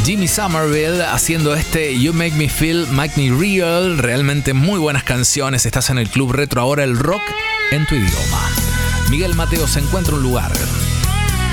Jimmy Somerville haciendo este You Make Me Feel, Make Me Real. Realmente muy buenas canciones. Estás en el Club Retro ahora, el rock en tu idioma. Miguel Mateo, Se encuentra un lugar.